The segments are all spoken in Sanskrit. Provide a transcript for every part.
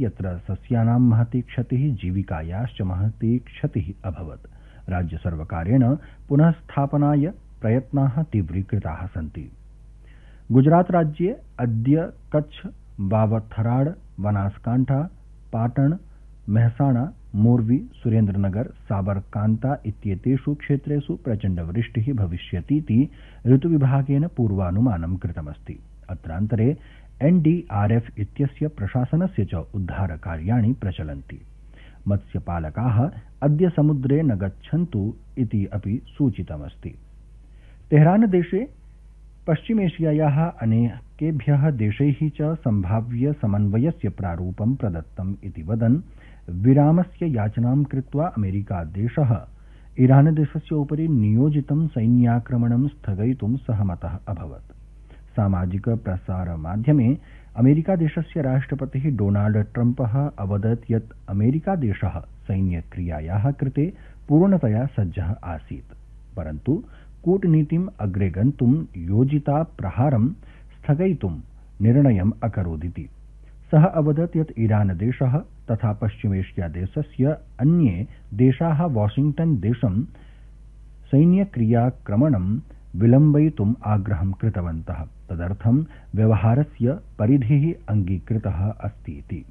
यत्र सस्यानां महती क्षतिः जीविकायाश्च महती क्षतिः अभवत्। राज्यसर्वकारेण पुनः स्थापनाय प्रयत्नाः तीव्रीकृताः सन्ति। गुजरात राज्ये अद्य कच्छ, बावथराड, बनासकांठा, पाटण, मेहसाणा, मोरवी, सुरेन्द्रनगर, साबरकांता इत्येतेषु क्षेत्रेषु प्रचण्डवृष्टिः भविष्यतीति ऋतुविभागेन पूर्वानुमानं कृतमस्ति। अत्रान्तरे एनडीआरएफ इत्यस्य प्रशासनस्य च उद्धारकार्याणि प्रचलन्ति। मत्स्यपालकाः अद्य समुद्रे न गच्छन्तु इति अपि सूचितमस्ति। तेहरान देशे पश्चिमेशियायाः अनेकेभ्यः देशैः च सम्भाव्य समन्वयस्य प्रारूपं प्रदत्तम् इति वदन् विरामस्य याचनां कृत्वा अमेरिकादेशः ईरानदेशस्य उपरि नियोजितं सैन्याक्रमणं स्थगयितुं सहमतः अभवत्। सामाजिक प्रसारमाध्यमे अमेरिकादेशस्य राष्ट्रपतिः डोनाल्ड ट्रम्पः अवदत् यत् अमेरिकादेशः सैन्यक्रियायाः कृते पूर्णतया सज्जः आसीत्, परन्तु कूटनीतिम् अग्रे गन्तुं योजिता प्रहारं स्थगयितुं निर्णयम् अकरोदिति। सः अवदत् यत् ईरानदेशः तथा पश्चिमेशियादेशस्य अन्ये देशाः वाशिंग्टन देशं सैन्यक्रियाक्रमणं विलम्बयितुम् आग्रहं कृतवन्तः, तदर्थं व्यवहारस्य परिधिः अङ्गीकृतः अस्तीति।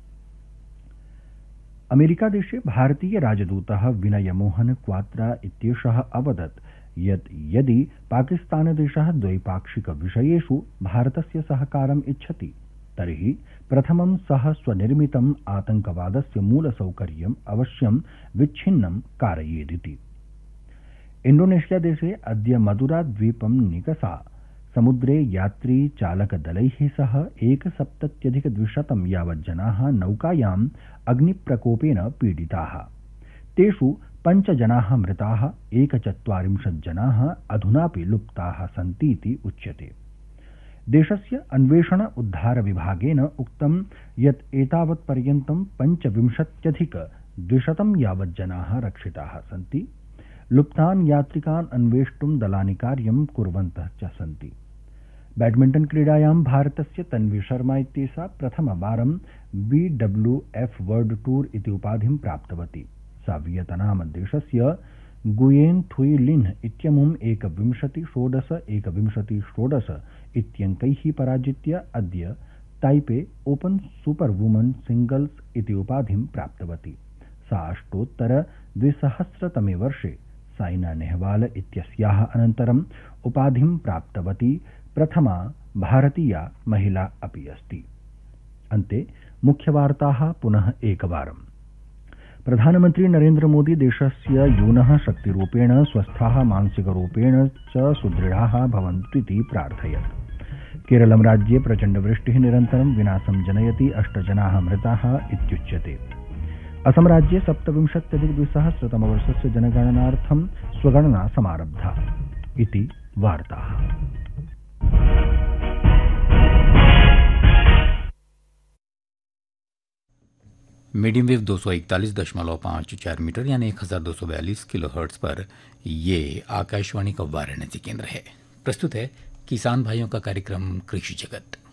अमेरिकादेशे भारतीय राजदूतः विनय मोहन क्वात्रा इत्येषः अवदत् यत् यदि पाकिस्तानदेशः द्वैपाक्षिक विषयेषु भारतस्य सहकारम् इच्छति तर्हि प्रथमं सः स्वनिर्मितम् आतंकवादस्य मूलसौकर्यम् अवश्यं विच्छिन्नं कारयेदिति। इण्डोनेशियादेशे अद्य मदुराद्वीपं निकषा समुद्रे यात्री चालकदलैः सह 170,200 यावत् जनाः नौकायाम् अग्निप्रकोपेन पीडिताः। तेषु 5 जनाः मृताः, 41 जनाः अधुनापि लुप्ताः सन्तीति उच्यते। देशस्य अन्वेषण उद्धार विभागेन उक्तं यत् एतावत्पर्यन्तं 25,200 यावत् जनाः रक्षिताः सन्ति। लुप्तान् यात्रिकान् अन्वेष्टुं दलानि कार्यं कुर्वन्तः च सन्ति। बैडमिण्टन क्रीडायां भारतस्य तन्वी शर्मा इत्येषा प्रथमवारं BWF वर्ल्ड टूर इति उपाधिं प्राप्तवती। सा वियतनाम देशस्य गुयेन थुई लिन इत्यमुं 21-16, 21-16 इत्यङ्कैः पराजित्य अद्य Taipei open super woman singles इति उपाधिं प्राप्तवती। सा अष्टोत्तर 2000 वर्षे साइना नेहवाल इत्यस्याः अनन्तरम् उपाधिं प्राप्तवती प्रथमा भारतीया महिला अपि अस्ति। अन्ते मुख्यवार्ताः पुनः एकवारम्। प्रधानमन्त्री नरेन्द्र मोदी देशस्य यूनः शक्तिरूपेण स्वस्थाः मानसिकरूपेण च सुदृढाः भवन्तुइति प्रार्थयत्। केरलं राज्ये प्रचण्डवृष्टिः निरन्तरं विनाशं जनयति, 8 जनाः मृताः इत्युच्यते। असम राज्ये 27,200 वर्षस्य जनगणनार्थं स्वगणना समारब्धा इति वार्ताः। मीडियम वेव 241.54 मीटर यानी 1242 किलोहर्ट्ज पर ये आकाशवाणी का वाराणसी केंद्र है। प्रस्तुत है किसान भाइयों का कार्यक्रम कृषि जगत।